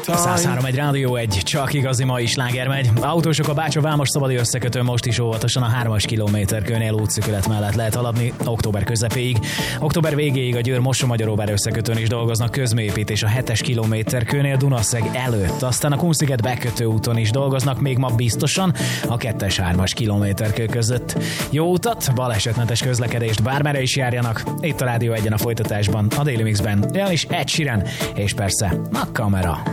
103 egy Rádió 1, csak igazi mai sláger megy. Autósok a Bácsa-Vámos szabadi összekötőn most is óvatosan a 3-as kilométerkőnél útszűkület mellett lehet haladni október közepéig. Október végéig a Győr-Mossó-Magyaróvár összekötőn is dolgoznak közműépítés a 7-es kilométerkőnél Dunaszeg előtt. Aztán a Kunsziget bekötő úton is dolgoznak még ma biztosan a 2-es-3-as kilométerkő között. Jó utat, balesetmentes közlekedést bármerre is járjanak. Itt a Rádió 1-en a folytatásban, a Daily Mixben, és Ed Sheeran, és persze a kamera.